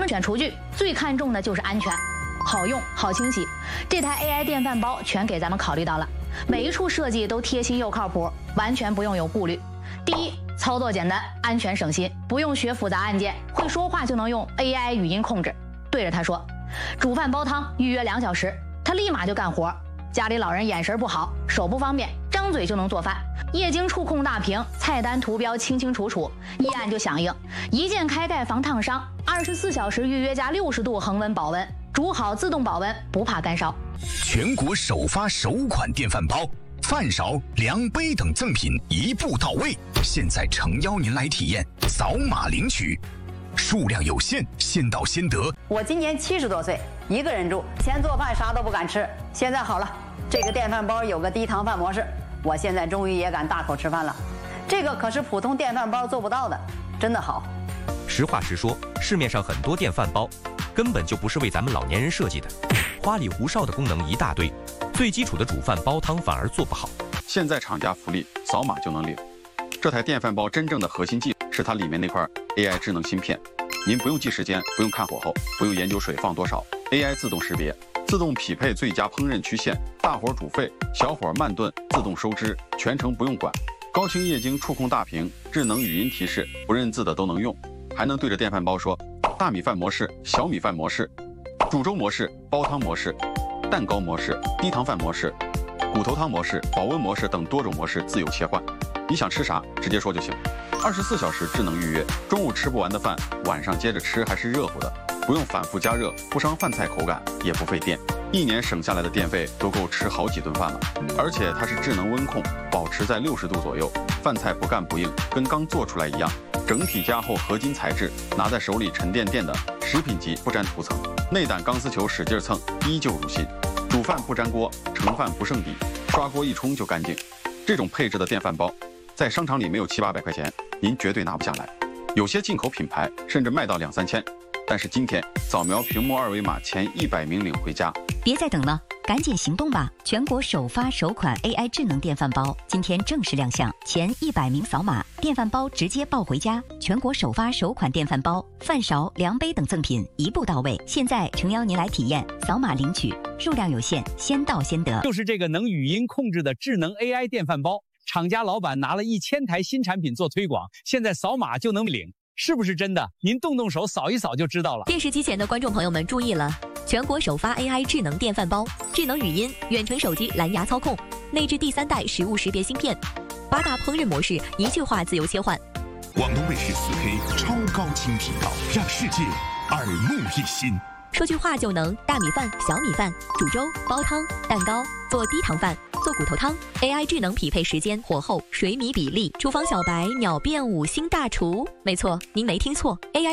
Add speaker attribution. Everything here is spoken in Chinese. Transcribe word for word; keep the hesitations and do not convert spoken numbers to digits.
Speaker 1: 们选厨具最看重的就是安全，好用好清洗。这台 A I 电饭煲全给咱们考虑到了，每一处设计都贴心又靠谱，完全不用有顾虑。第一，操作简单，安全省心，不用学复杂按键，会说话就能用 A I 语音控制，对着它说煮饭煲汤预约两小时，它立马就干活。家里老人眼神不好，手不方便，张嘴就能做饭。液晶触控大屏，菜单图标清清楚楚，一按就响应，一键开盖防烫伤，二十四小时预约加六十度恒温保温，煮好自动保温，不怕干烧。
Speaker 2: 全国首发首款电饭煲，饭勺、量杯等赠品一步到位。现在诚邀您来体验，扫码领取，数量有限，先到先得。
Speaker 3: 我今年七十多岁，一个人住，前做饭啥都不敢吃，现在好了，这个电饭煲有个低糖饭模式，我现在终于也敢大口吃饭了。这个可是普通电饭煲做不到的，真的好。
Speaker 4: 实话实说，市面上很多电饭煲根本就不是为咱们老年人设计的，花里胡哨的功能一大堆，最基础的煮饭煲汤反而做不好。
Speaker 5: 现在厂家福利，扫码就能领。这台电饭煲真正的核心技是它里面那块 A I 智能芯片，您不用记时间，不用看火候，不用研究水放多少 ，A I 自动识别，自动匹配最佳烹饪曲线，大火煮沸，小火慢炖，自动收汁，全程不用管。高清液晶触控大屏，智能语音提示，不认字的都能用，还能对着电饭煲说大米饭模式、小米饭模式、煮粥模式、煲汤模式、蛋糕模式、低糖饭模式、骨头汤模式、保温模式等多种模式自由切换。你想吃啥，直接说就行。二十四小时智能预约，中午吃不完的饭，晚上接着吃还是热乎的，不用反复加热，不伤饭菜口感，也不费电。一年省下来的电费都够吃好几顿饭了。而且它是智能温控，保持在六十度左右，饭菜不干不硬，跟刚做出来一样。整体加厚合金材质，拿在手里沉甸甸的，食品级不沾涂层。内胆钢丝球使劲蹭，依旧如新。煮饭不粘锅，盛饭不剩底，刷锅一冲就干净。这种配置的电饭煲，在商场里没有七八百块钱，您绝对拿不下来。有些进口品牌甚至卖到两三千。但是今天扫描屏幕二维码，前一百名领回家。
Speaker 6: 别再等了，赶紧行动吧！全国首发首款 A I 智能电饭煲今天正式亮相，前一百名扫码，电饭煲直接抱回家。全国首发首款电饭煲，饭勺、量杯等赠品一步到位。现在诚邀您来体验，扫码领取，数量有限，先到先得。
Speaker 7: 就是这个能语音控制的智能 A I 电饭煲，厂家老板拿了一千台新产品做推广，现在扫码就能领。是不是真的？您动动手扫一扫就知道了。
Speaker 8: 电视机前的观众朋友们注意了，全国首发 A I 智能电饭煲，智能语音、远程手机蓝牙操控，内置第三代食物识别芯片，八大烹饪模式一句话自由切换。
Speaker 2: 广东卫视四 K 超高清频道，让世界耳目一新。
Speaker 8: 说句话就能大米饭、小米饭、煮粥、煲汤、蛋糕，做低糖饭，做骨头汤。A I 智能匹配时间、火候、水米比例，厨房小白秒变五星大厨。没错，您没听错 ，A I。